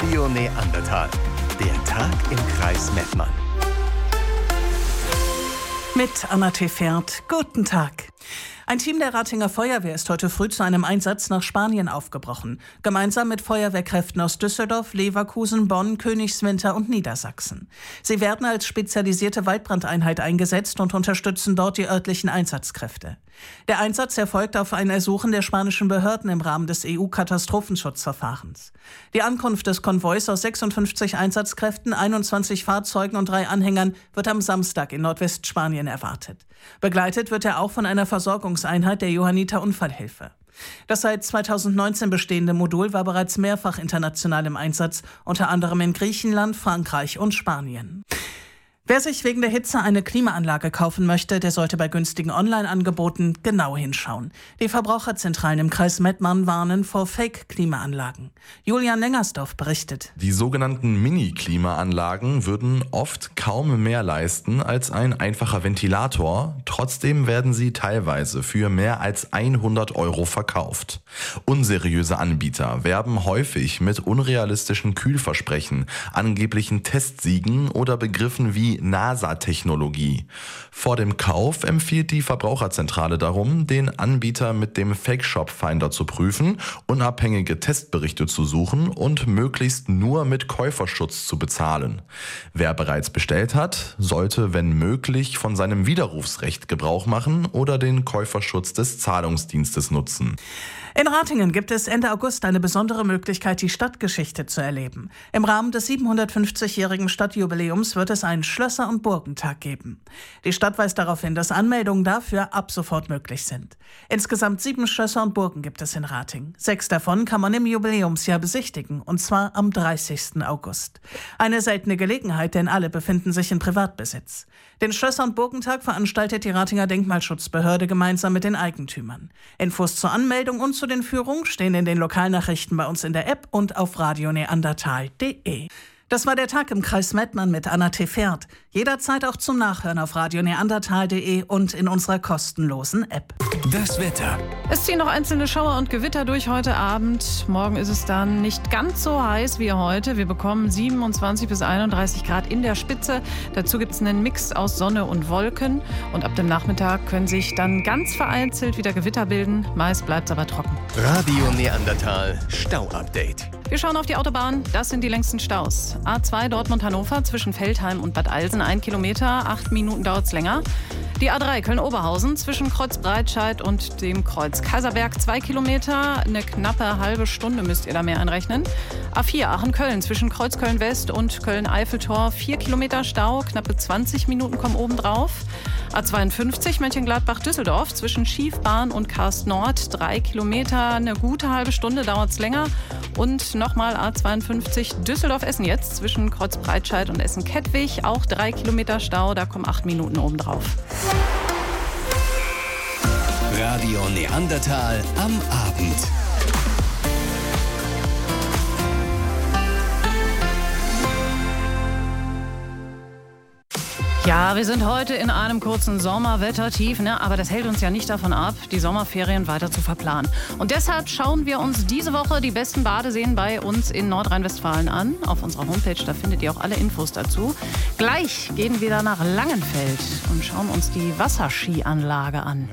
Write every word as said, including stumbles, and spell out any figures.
Radio Neandertal. Der Tag im Kreis Mettmann. Mit Anna Tefert. Guten Tag. Ein Team der Ratinger Feuerwehr ist heute früh zu einem Einsatz nach Spanien aufgebrochen. Gemeinsam mit Feuerwehrkräften aus Düsseldorf, Leverkusen, Bonn, Königswinter und Niedersachsen. Sie werden als spezialisierte Waldbrandeinheit eingesetzt und unterstützen dort die örtlichen Einsatzkräfte. Der Einsatz erfolgt auf ein Ersuchen der spanischen Behörden im Rahmen des E U-Katastrophenschutzverfahrens. Die Ankunft des Konvois aus sechsundfünfzig Einsatzkräften, einundzwanzig Fahrzeugen und drei Anhängern wird am Samstag in Nordwestspanien erwartet. Begleitet wird er auch von einer Versorgungseinheit der Johanniter Unfallhilfe. Das seit zweitausendneunzehn bestehende Modul war bereits mehrfach international im Einsatz, unter anderem in Griechenland, Frankreich und Spanien. Wer sich wegen der Hitze eine Klimaanlage kaufen möchte, der sollte bei günstigen Online-Angeboten genau hinschauen. Die Verbraucherzentralen im Kreis Mettmann warnen vor Fake-Klimaanlagen. Julian Lengersdorf berichtet. Die sogenannten Mini-Klimaanlagen würden oft kaum mehr leisten als ein einfacher Ventilator. Trotzdem werden sie teilweise für mehr als hundert Euro verkauft. Unseriöse Anbieter werben häufig mit unrealistischen Kühlversprechen, angeblichen Testsiegen oder Begriffen wie NASA-Technologie. Vor dem Kauf empfiehlt die Verbraucherzentrale darum, den Anbieter mit dem Fake-Shop-Finder zu prüfen, unabhängige Testberichte zu suchen und möglichst nur mit Käuferschutz zu bezahlen. Wer bereits bestellt hat, sollte, wenn möglich, von seinem Widerrufsrecht Gebrauch machen oder den Käuferschutz des Zahlungsdienstes nutzen. In Ratingen gibt es Ende August eine besondere Möglichkeit, die Stadtgeschichte zu erleben. Im Rahmen des siebenhundertfünfzigjährigen Stadtjubiläums wird es einen Schlösser- und Burgentag geben. Die Stadt weist darauf hin, dass Anmeldungen dafür ab sofort möglich sind. Insgesamt sieben Schlösser und Burgen gibt es in Ratingen. Sechs davon kann man im Jubiläumsjahr besichtigen, und zwar am dreißigsten August. Eine seltene Gelegenheit, denn alle befinden sich in Privatbesitz. Den Schlösser- und Burgentag veranstaltet die Ratinger Denkmalschutzbehörde gemeinsam mit den Eigentümern. Infos zur Anmeldung und zu den Führungen stehen in den Lokalnachrichten bei uns in der App und auf radio neandertal punkt de. Das war der Tag im Kreis Mettmann mit Anna Tefert. Jederzeit auch zum Nachhören auf radio neandertal punkt de und in unserer kostenlosen App. Das Wetter. Es ziehen noch einzelne Schauer und Gewitter durch heute Abend. Morgen ist es dann nicht ganz so heiß wie heute. Wir bekommen siebenundzwanzig bis einunddreißig Grad in der Spitze. Dazu gibt es einen Mix aus Sonne und Wolken. Und ab dem Nachmittag können sich dann ganz vereinzelt wieder Gewitter bilden. Meist bleibt es aber trocken. Radio Neandertal Stau-Update. Wir schauen auf die Autobahn. Das sind die längsten Staus. A zwei Dortmund-Hannover zwischen Feldheim und Bad Alsen, ein Kilometer. Acht Minuten dauert es länger. Die A drei Köln-Oberhausen zwischen Kreuz Breitscheid und dem Kreuz Kaiserberg, zwei Kilometer. Eine knappe halbe Stunde müsst ihr da mehr einrechnen. A vier Aachen-Köln zwischen Kreuz Köln-West und Köln-Eiffeltor, vier Kilometer Stau. Knappe zwanzig Minuten kommen obendrauf. A zweiundfünfzig Mönchengladbach-Düsseldorf zwischen Schiefbahn und Karst Nord, drei Kilometer. Eine gute halbe Stunde dauert es länger. Und nochmal A zweiundfünfzig Düsseldorf-Essen jetzt zwischen Kreuz Breitscheid und Essen-Kettwig. Auch drei Kilometer Stau, da kommen acht Minuten obendrauf. Radio Neandertal am Abend. Ja, wir sind heute in einem kurzen Sommerwettertief, ne? Aber das hält uns ja nicht davon ab, die Sommerferien weiter zu verplanen. Und deshalb schauen wir uns diese Woche die besten Badeseen bei uns in Nordrhein-Westfalen an. Auf unserer Homepage, da findet ihr auch alle Infos dazu. Gleich gehen wir dann nach Langenfeld und schauen uns die Wasserskianlage an.